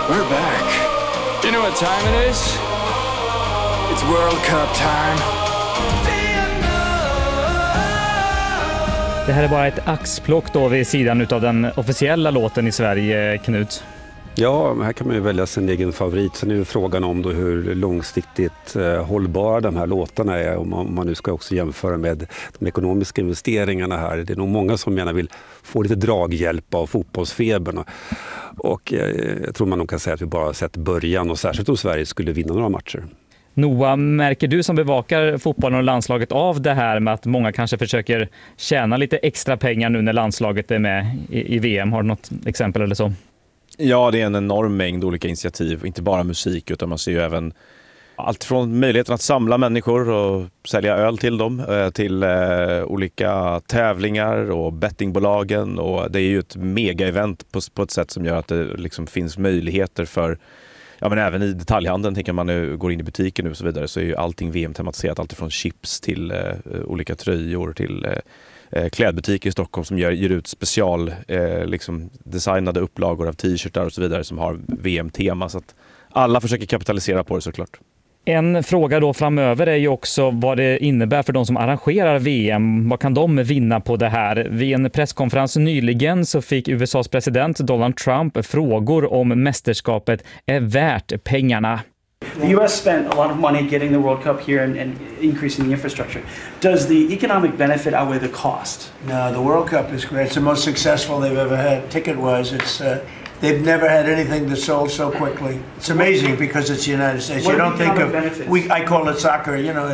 We're back. You know what time it is? It's World Cup time. Det här är bara ett axplock då vid sidan av den officiella låten i Sverige, Knut. Ja, här kan man ju välja sin egen favorit. Sen är ju frågan om då hur långsiktigt hållbara de här låtarna är. Om man nu ska också jämföra med de ekonomiska investeringarna här. Det är nog många som gärna vill få lite draghjälp av fotbollsfebern. Och jag tror man nog kan säga att vi bara har sett början, och särskilt om Sverige skulle vinna några matcher. Noah, märker du som bevakar fotbollen och landslaget av det här med att många kanske försöker tjäna lite extra pengar nu när landslaget är med i VM? Har du något exempel eller så? Ja, det är en enorm mängd olika initiativ, inte bara musik utan man ser ju även allt från möjligheten att samla människor och sälja öl till dem till olika tävlingar och bettingbolagen, och det är ju ett mega-event på ett sätt som gör att det liksom finns möjligheter för, ja men även i detaljhandeln, tänker man nu går in i butiken nu och så vidare, så är ju allting VM-tematiserat, allt från chips till olika tröjor till klädbutiker i Stockholm som ger ut special liksom designade upplagor av t-shirtar och så vidare som har VM-tema, så att alla försöker kapitalisera på det såklart. En fråga då framöver är ju också vad det innebär för de som arrangerar VM. Vad kan de vinna på det här? Vid en presskonferens nyligen så fick USAs president Donald Trump frågor om mästerskapet är värt pengarna. The U.S. spent a lot of money getting the World Cup here and increasing the infrastructure. Does the economic benefit outweigh the cost? No, the World Cup is great. It's the most successful they've ever had. Ticket-wise, they've never had anything that sold so quickly. It's amazing because it's the United States. What you are don't the think of benefits? I call it soccer. You know,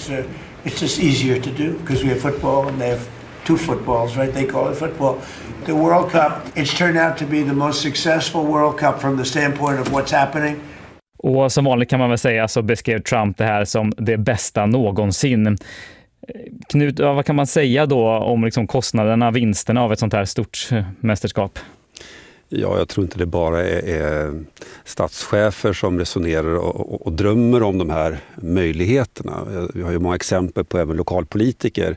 it's just easier to do because we have football and they have two footballs, right? They call it football. The World Cup, it's turned out to be the most successful World Cup from the standpoint of what's happening. Och som vanligt kan man väl säga så beskrev Trump det här som det bästa någonsin. Knut, vad kan man säga då om liksom kostnaderna, vinsterna av ett sånt här stort mästerskap? Ja, jag tror inte det bara är statschefer som resonerar och drömmer om de här möjligheterna. Vi har ju många exempel på även lokalpolitiker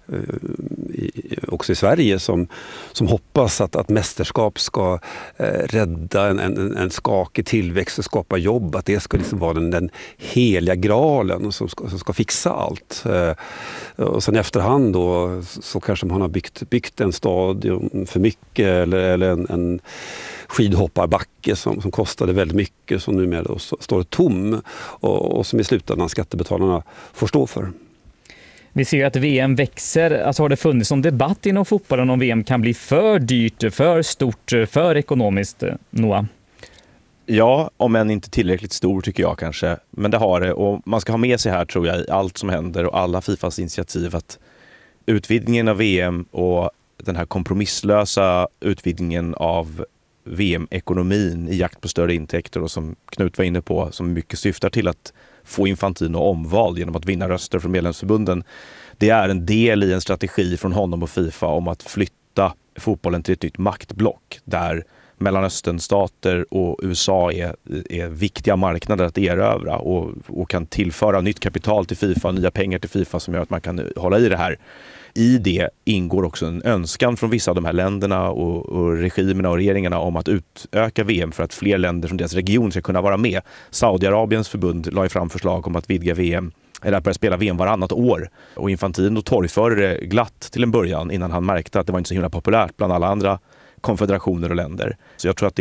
också i Sverige som hoppas att mästerskap ska rädda en skakig tillväxt och skapa jobb. Att det ska liksom vara den heliga graalen som ska fixa allt. Och sen i efterhand då så kanske man har byggt en stadion för mycket eller en skidhopparbacke som kostade väldigt mycket, som numera då står tom och som i slutändan skattebetalarna får stå för. Vi ser att VM växer. Alltså har det funnits någon debatt inom fotbollen om VM kan bli för dyrt, för stort, för ekonomiskt, Noah? Ja, om än inte tillräckligt stor tycker jag kanske. Men det har det, och man ska ha med sig här tror jag i allt som händer och alla Fifas initiativ att utvidgningen av VM och den här kompromisslösa utvidgningen av VM-ekonomin i jakt på större intäkter, och som Knut var inne på, som mycket syftar till att få Infantino omvald genom att vinna röster från medlemsförbunden. Det är en del i en strategi från honom och Fifa om att flytta fotbollen till ett nytt maktblock där Mellanösternstater och USA är viktiga marknader att erövra och kan tillföra nytt kapital till Fifa, nya pengar till Fifa som gör att man kan hålla i det här. I det ingår också en önskan från vissa av de här länderna och regimerna och regeringarna om att utöka VM för att fler länder från deras region ska kunna vara med. Saudiarabiens förbund la fram förslag om att vidga VM, eller att börja spela VM varannat år. Och Infantino torgförde det glatt till en början innan han märkte att det var inte så himla populärt bland alla andra konfederationer och länder. Så jag tror att det